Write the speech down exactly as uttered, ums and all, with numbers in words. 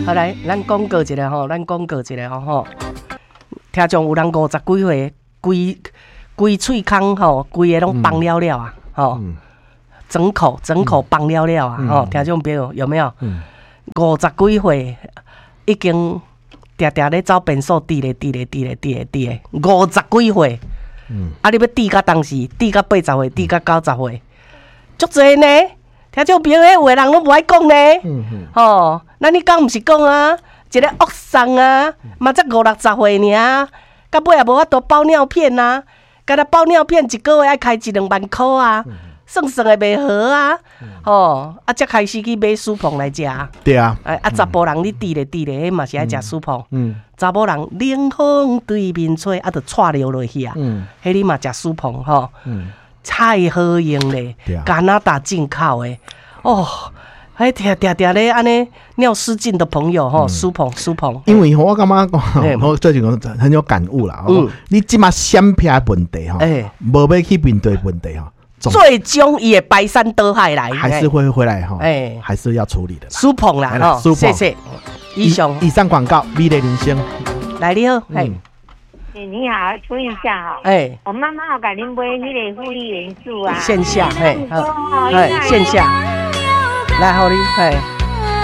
好来，咱广告一下吼，咱广告一下吼吼。听众有人五十几岁，规规喙孔吼，规个拢崩了了啊，吼、嗯，整口整口崩了了啊，吼、嗯，听众朋友有没有？五十几岁已经定定咧走便所，滴咧滴咧滴咧滴咧滴咧，五十几岁，嗯，啊，你要滴到当时，滴到八十岁，滴到九十岁，足侪呢。听众朋友，迄有个人拢无爱讲呢，嗯嗯，吼，咱你讲毋是讲啊，一个恶送啊，嘛才五六十岁尔，到尾也无法度包尿片啊，干那包尿片一个月爱开一两万块啊，算算的袂好啊，吼，啊，才开始去买薯碰来食。 对啊， 哎，啊，查甫人你滴咧滴咧，迄嘛是爱食薯碰。嗯，查某人冷风对面吹，啊，就窜流落去啊。嗯，迄你嘛食薯碰吼。嗯。太好用咧，加拿大进口的哦，还定定定咧安尼尿失禁的朋友吼，舒捧舒捧。 因为我感觉讲，我最近讲很有感悟啦。嗯，你即马闪避问题吼，无要去面对问题吼， 最终也排山倒海来， 还是会回来哈，哎，还是要处理的。 舒捧啦，哈，谢谢。以上以上广告，美丽人生。 来你好，哎。 欸、你好，请问一下哈、喔，哎、欸，我妈妈有给您买那个复利元素啊， 线下，嘿，好，哎，线下，来，好哩，嘿。